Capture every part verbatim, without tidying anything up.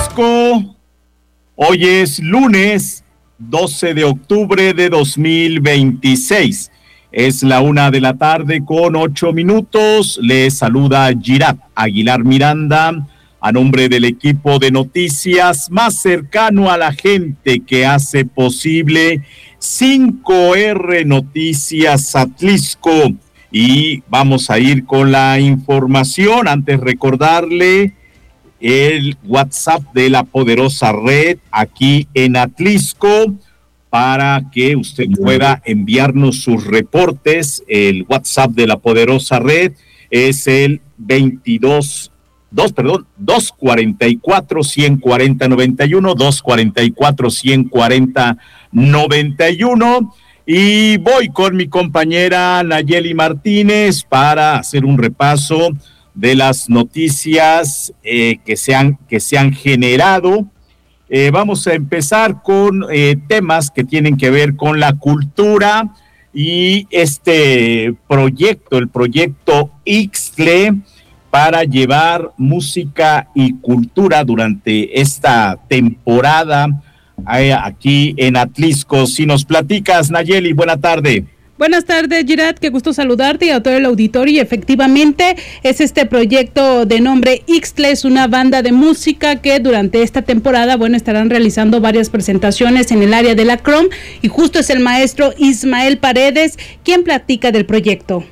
Atlisco. Hoy es lunes doce de octubre de dos mil veintiséis. Es la una de la tarde con ocho minutos. Le saluda Girat Aguilar Miranda a nombre del equipo de noticias más cercano a la gente que hace posible cinco erre Noticias Atlisco. Y vamos a ir con la información. Antes recordarle el WhatsApp de la poderosa red aquí en Atlisco para que usted pueda enviarnos sus reportes. El WhatsApp de la poderosa red es el veintidós, dos, perdón, dos cuarenta y cuatro, ciento cuarenta, noventa y uno, dos cuarenta y cuatro, ciento cuarenta, noventa y uno. Y voy con mi compañera Nayeli Martínez para hacer un repaso de las noticias eh, que, se han, que se han generado. Eh, vamos a empezar con eh, temas que tienen que ver con la cultura y este proyecto, el proyecto Ixtle, para llevar música y cultura durante esta temporada aquí en Atlisco. Si nos platicas, Nayeli, buena tarde. Buenas tardes, Girat, qué gusto saludarte y a todo el auditorio. Y efectivamente es este proyecto de nombre Ixtle, es una banda de música que durante esta temporada, bueno, estarán realizando varias presentaciones en el área de la Crom y justo es el maestro Ismael Paredes quien platica del proyecto.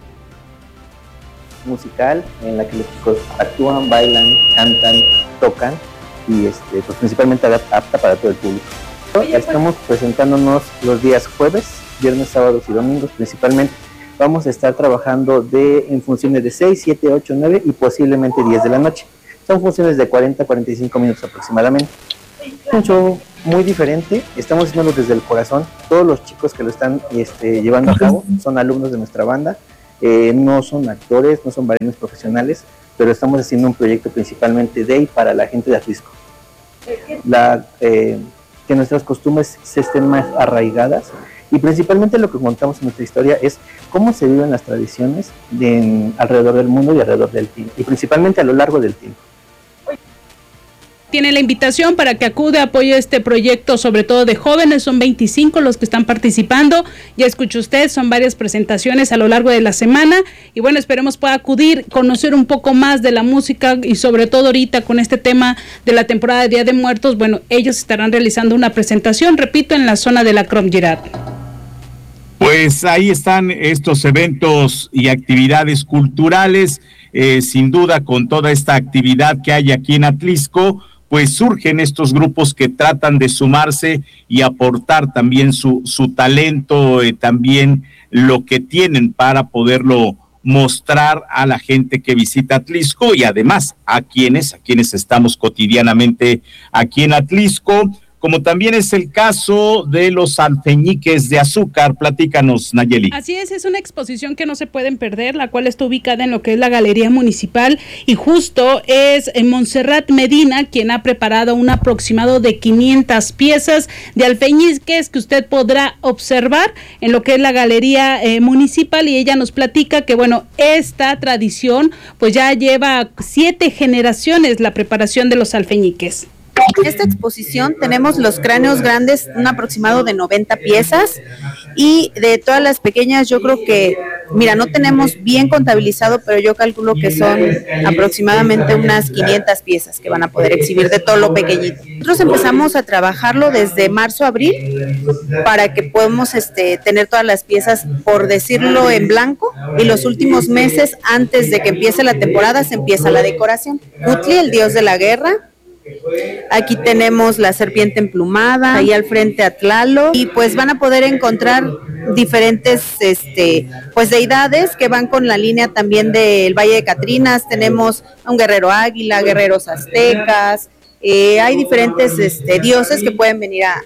Musical en la que los chicos actúan, bailan, cantan, tocan y este, pues principalmente apta para todo el público. Estamos presentándonos los días jueves, viernes, sábados y domingos principalmente. Vamos a estar trabajando de, en funciones de seis, siete, ocho, nueve y posiblemente diez de la noche. Son funciones de cuarenta a cuarenta y cinco minutos aproximadamente. Un show muy diferente, estamos haciéndolo desde el corazón. Todos los chicos que lo están este, llevando a cabo son alumnos de nuestra banda, eh, no son actores, no son bailarines profesionales, pero estamos haciendo un proyecto principalmente de y para la gente de Atlisco. La, eh, que nuestras costumbres se estén más arraigadas y principalmente lo que contamos en nuestra historia es cómo se viven las tradiciones de, en, alrededor del mundo y alrededor del tiempo, y principalmente a lo largo del tiempo. Tiene la invitación para que acude, apoye este proyecto, sobre todo de jóvenes, son veinticinco los que están participando, ya escuchó usted, son varias presentaciones a lo largo de la semana, y bueno, esperemos pueda acudir, conocer un poco más de la música, y sobre todo ahorita con este tema de la temporada de Día de Muertos, bueno, ellos estarán realizando una presentación, repito, en la zona de la Crom Girard. Pues ahí están estos eventos y actividades culturales, eh, sin duda con toda esta actividad que hay aquí en Atlisco, pues surgen estos grupos que tratan de sumarse y aportar también su, su talento, eh, también lo que tienen para poderlo mostrar a la gente que visita Atlisco y además a quienes, a quienes estamos cotidianamente aquí en Atlisco, como también es el caso de los alfeñiques de azúcar. Platícanos, Nayeli. Así es, es una exposición que no se pueden perder, la cual está ubicada en lo que es la Galería Municipal y justo es en Montserrat Medina quien ha preparado un aproximado de quinientas piezas de alfeñiques que usted podrá observar en lo que es la Galería eh, Municipal, y ella nos platica que bueno, esta tradición pues ya lleva siete generaciones la preparación de los alfeñiques. En esta exposición tenemos los cráneos grandes, un aproximado de noventa piezas, y de todas las pequeñas yo creo que, mira, no tenemos bien contabilizado, pero yo calculo que son aproximadamente unas quinientas piezas que van a poder exhibir de todo lo pequeñito. Nosotros empezamos a trabajarlo desde marzo a abril para que podamos este, tener todas las piezas, por decirlo, en blanco, y los últimos meses antes de que empiece la temporada se empieza la decoración. Cutli, el dios de la guerra. Aquí tenemos la serpiente emplumada, ahí al frente a Tlaloc, y pues van a poder encontrar diferentes este, pues deidades que van con la línea también del Valle de Catrinas. Tenemos un guerrero águila, guerreros aztecas, eh, hay diferentes este, dioses que pueden venir a,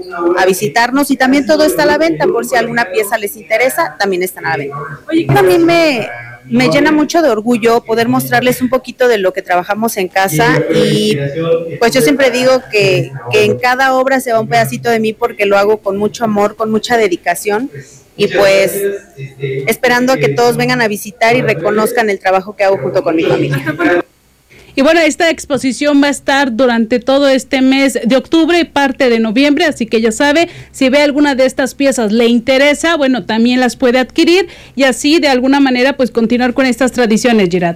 a visitarnos, y también todo está a la venta, por si alguna pieza les interesa, también están a la venta. Oye, también me... Me llena mucho de orgullo poder mostrarles un poquito de lo que trabajamos en casa, y pues yo siempre digo que, que en cada obra se va un pedacito de mí porque lo hago con mucho amor, con mucha dedicación, y pues esperando a que todos vengan a visitar y reconozcan el trabajo que hago junto con mi familia. Y bueno, esta exposición va a estar durante todo este mes de octubre y parte de noviembre, así que ya sabe, si ve alguna de estas piezas le interesa, bueno, también las puede adquirir y así de alguna manera pues continuar con estas tradiciones, Gerard.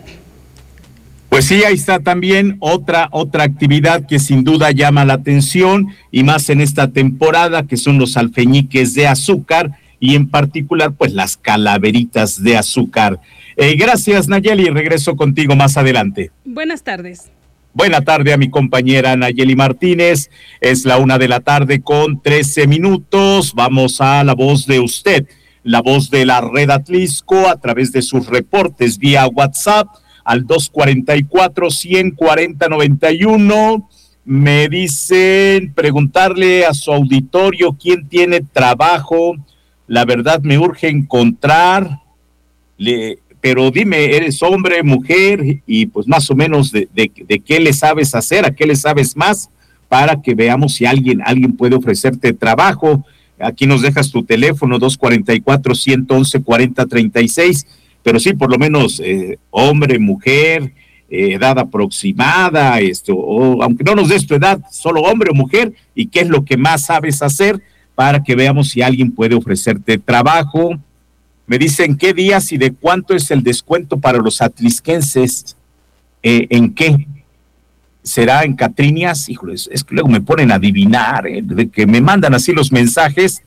Pues sí, ahí está también otra, otra actividad que sin duda llama la atención y más en esta temporada, que son los alfeñiques de azúcar y en particular pues las calaveritas de azúcar. Eh, gracias, Nayeli, regreso contigo más adelante. Buenas tardes. Buena tarde a mi compañera Nayeli Martínez, es la una de la tarde con trece minutos, vamos a la voz de usted, la voz de la Red Atlisco a través de sus reportes vía WhatsApp, al dos cuarenta y cuatro, ciento cuarenta, noventa y uno, me dicen preguntarle a su auditorio quién tiene trabajo, la verdad me urge encontrar, le, pero dime, ¿eres hombre, mujer? Y pues más o menos de, de, de qué le sabes hacer, a qué le sabes más, para que veamos si alguien, alguien puede ofrecerte trabajo. Aquí nos dejas tu teléfono, dos cuarenta y cuatro, ciento once, cuarenta, treinta y seis, pero sí, por lo menos eh, hombre, mujer, eh, edad aproximada, esto, o aunque no nos des tu edad, solo hombre o mujer, y qué es lo que más sabes hacer para que veamos si alguien puede ofrecerte trabajo. Me dicen qué días y de cuánto es el descuento para los atlisquenses, eh, ¿en qué? ¿Será en Catriñas? Híjole, es que luego me ponen a adivinar, eh, de que me mandan así los mensajes,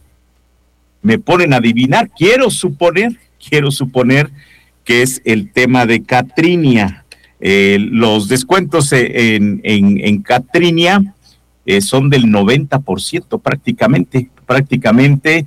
me ponen a adivinar, quiero suponer, quiero suponer que es el tema de Catriña. Eh, los descuentos en, en, en Catriña eh, son del noventa por ciento prácticamente, prácticamente,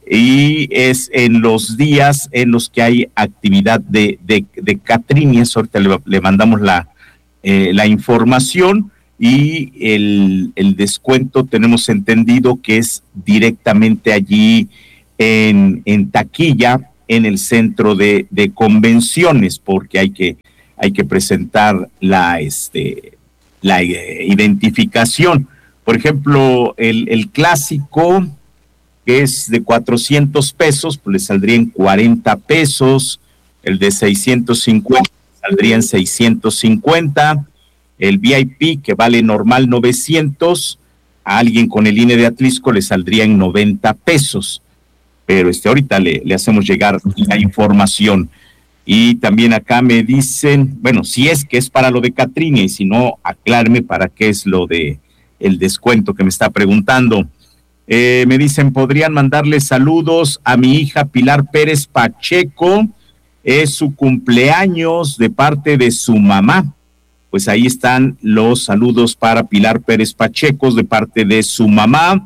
y es en los días en los que hay actividad de, de, de Catriñas. Ahorita le, le mandamos la, eh, la información y el, el descuento tenemos entendido que es directamente allí en, en taquilla, en el centro de, de convenciones, porque hay que, hay que presentar la, este, la eh, identificación. Por ejemplo, el, el clásico, que es de cuatrocientos pesos, pues le saldría en cuarenta pesos, el de seiscientos cincuenta saldría en seiscientos cincuenta, el V I P, que vale normal novecientos, a alguien con el I N E de Atlisco le saldría en noventa pesos. Pero este ahorita le, le hacemos llegar la información. Y también acá me dicen, bueno, si es que es para lo de Catriña, y si no, acláreme para qué es lo de el descuento que me está preguntando. Eh, me dicen, podrían mandarle saludos a mi hija Pilar Pérez Pacheco, es su cumpleaños de parte de su mamá. Pues ahí están los saludos para Pilar Pérez Pacheco de parte de su mamá.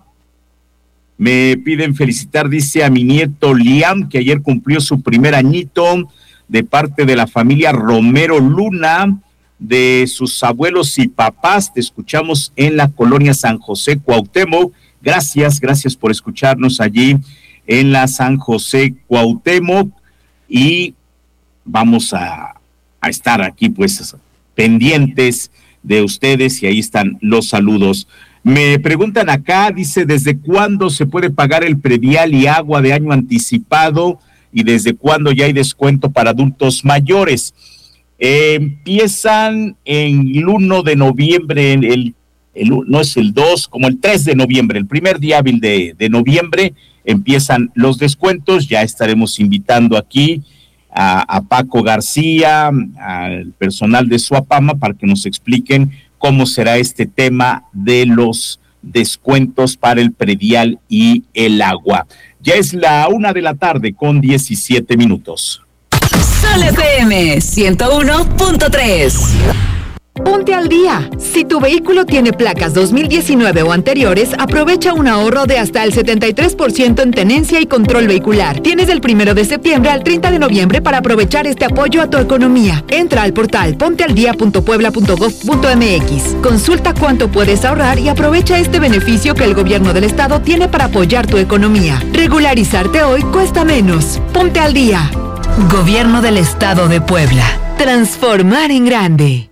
Me piden felicitar, dice, a mi nieto Liam, que ayer cumplió su primer añito, de parte de la familia Romero Luna, de sus abuelos y papás. Te escuchamos en la colonia San José, Cuauhtémoc. Gracias, gracias por escucharnos allí en la San José, Cuauhtémoc. Y vamos a, a estar aquí, pues, pendientes de ustedes, y ahí están los saludos. Me preguntan acá, dice, ¿desde cuándo se puede pagar el predial y agua de año anticipado y desde cuándo ya hay descuento para adultos mayores? Eh, empiezan en el uno de noviembre, el, el, no es el dos, como el tres de noviembre, el primer día hábil de, de noviembre, empiezan los descuentos. Ya estaremos invitando aquí a, a Paco García, al personal de Suapama, para que nos expliquen cómo será este tema de los descuentos para el predial y el agua. Ya es la una de la tarde con diecisiete minutos. Sol F M ciento uno punto tres. Ponte al día. Si tu vehículo tiene placas dos mil diecinueve o anteriores, aprovecha un ahorro de hasta el setenta y tres por ciento en tenencia y control vehicular. Tienes del primero de septiembre al treinta de noviembre para aprovechar este apoyo a tu economía. Entra al portal ponte al día punto puebla punto gov punto m x. Consulta cuánto puedes ahorrar y aprovecha este beneficio que el gobierno del estado tiene para apoyar tu economía. Regularizarte hoy cuesta menos. Ponte al día. Gobierno del Estado de Puebla. Transformar en grande.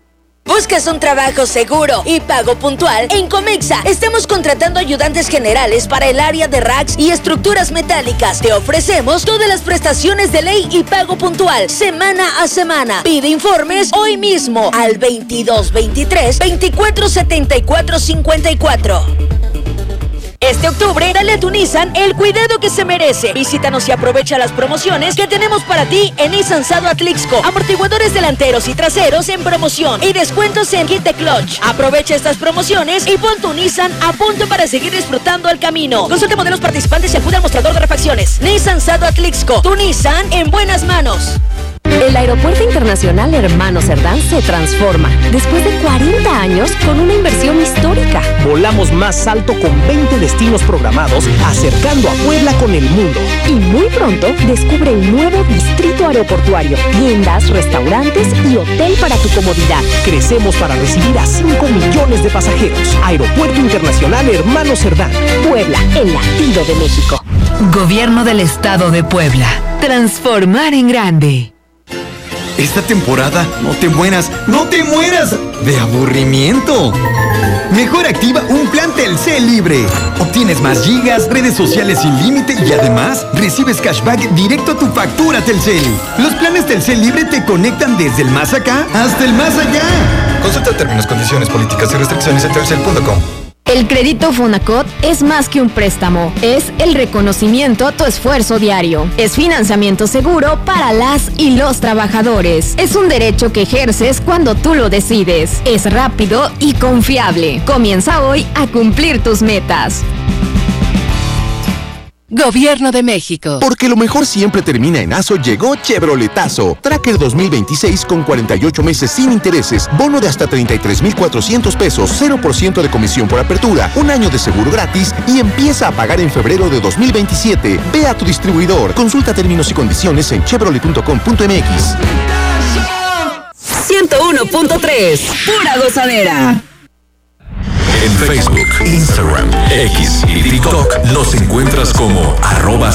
¿Buscas un trabajo seguro y pago puntual? En Comexa estamos contratando ayudantes generales para el área de racks y estructuras metálicas. Te ofrecemos todas las prestaciones de ley y pago puntual, semana a semana. Pide informes hoy mismo al veintidós veintitrés veinticuatro setenta y cuatro cincuenta y cuatro. Este octubre, dale a tu Nissan el cuidado que se merece. Visítanos y aprovecha las promociones que tenemos para ti en Nissan Sado Atlixco. Amortiguadores delanteros y traseros en promoción y descuentos en kit de clutch. Aprovecha estas promociones y pon tu Nissan a punto para seguir disfrutando el camino. Consulta modelos participantes y acude al mostrador de refacciones. Nissan Sado Atlixco, tu Nissan en buenas manos. El Aeropuerto Internacional Hermano Cerdán se transforma después de cuarenta años con una inversión histórica. Volamos más alto con veinte destinos programados, acercando a Puebla con el mundo. Y muy pronto descubre el nuevo distrito aeroportuario, tiendas, restaurantes y hotel para tu comodidad. Crecemos para recibir a cinco millones de pasajeros. Aeropuerto Internacional Hermano Cerdán. Puebla, el latido de México. Gobierno del Estado de Puebla. Transformar en grande. Esta temporada no te mueras, no te mueras de aburrimiento. Mejor activa un plan Telcel libre. Obtienes más gigas, redes sociales sin límite y además recibes cashback directo a tu factura Telcel. Los planes Telcel libre te conectan desde el más acá hasta el más allá. Consulta términos, condiciones, políticas y restricciones en telcel punto com. El crédito Fonacot es más que un préstamo, es el reconocimiento a tu esfuerzo diario. Es financiamiento seguro para las y los trabajadores. Es un derecho que ejerces cuando tú lo decides. Es rápido y confiable. Comienza hoy a cumplir tus metas. Gobierno de México. Porque lo mejor siempre termina en aso, llegó Chevroletazo. Tracker dos mil veintiséis con cuarenta y ocho meses sin intereses, bono de hasta treinta y tres mil cuatrocientos pesos, cero por ciento de comisión por apertura, un año de seguro gratis y empieza a pagar en febrero de dos mil veintisiete. Ve a tu distribuidor. Consulta términos y condiciones en chevrolet punto com punto m x. ciento uno punto tres. Pura gozadera. En Facebook, Instagram, X y TikTok los encuentras como arroba